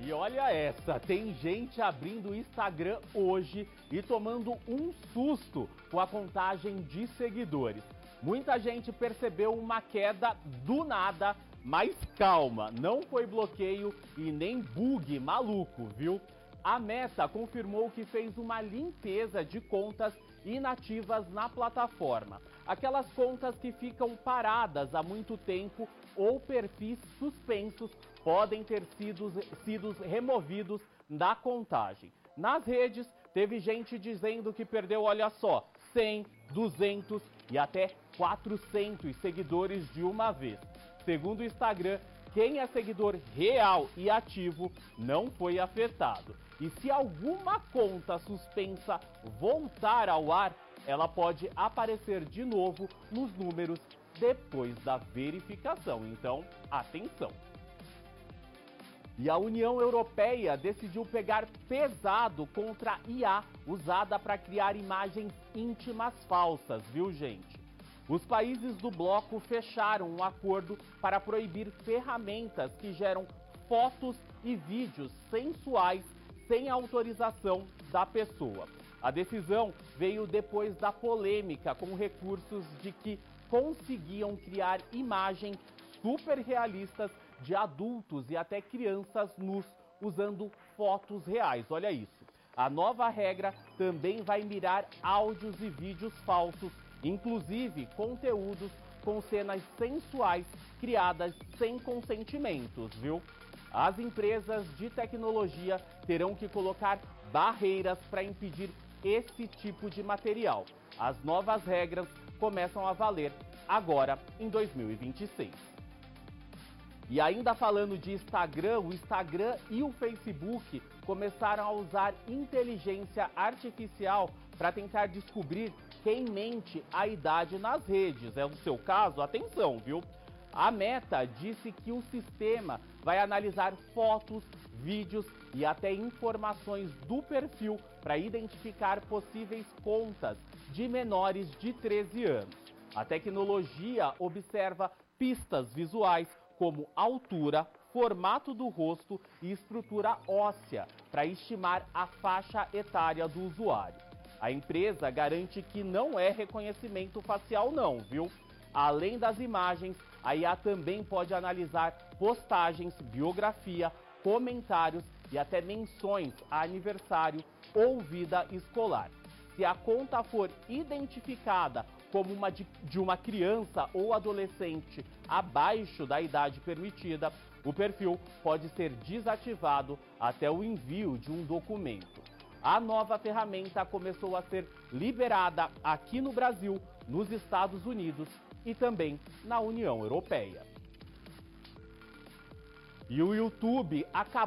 E olha essa, tem gente abrindo o Instagram hoje e tomando um susto com a contagem de seguidores. Muita gente percebeu uma queda do nada, mas calma, não foi bloqueio e nem bug maluco, viu? A Meta confirmou que fez uma limpeza de contas inativas na plataforma. Aquelas contas que ficam paradas há muito tempo ou perfis suspensos podem ter sido removidos da contagem. Nas redes, teve gente dizendo que perdeu, olha só, 100, 200 e até 400 seguidores de uma vez. Segundo o Instagram, quem é seguidor real e ativo não foi afetado. E se alguma conta suspensa voltar ao ar, ela pode aparecer de novo nos números depois da verificação. Então, atenção! E a União Europeia decidiu pegar pesado contra a IA usada para criar imagens íntimas falsas, viu, gente? Os países do bloco fecharam um acordo para proibir ferramentas que geram fotos e vídeos sensuais sem autorização da pessoa. A decisão veio depois da polêmica com recursos de que conseguiam criar imagens super realistas de adultos e até crianças nus usando fotos reais. Olha isso. A nova regra também vai mirar áudios e vídeos falsos, inclusive conteúdos com cenas sensuais criadas sem consentimentos, viu? As empresas de tecnologia terão que colocar barreiras para impedir esse tipo de material. As novas regras começam a valer agora em 2026. E ainda falando de Instagram, o Instagram e o Facebook começaram a usar inteligência artificial para tentar descobrir quem mente a idade nas redes. É o seu caso? Atenção, viu? A Meta disse que o sistema vai analisar fotos, vídeos e até informações do perfil para identificar possíveis contas de menores de 13 anos. A tecnologia observa pistas visuais como altura, formato do rosto e estrutura óssea para estimar a faixa etária do usuário. A empresa garante que não é reconhecimento facial não, viu? Além das imagens, a IA também pode analisar postagens, biografia, comentários e até menções a aniversário ou vida escolar. Se a conta for identificada como de uma criança ou adolescente abaixo da idade permitida, o perfil pode ser desativado até o envio de um documento. A nova ferramenta começou a ser liberada aqui no Brasil, nos Estados Unidos e também na União Europeia. E o YouTube acabou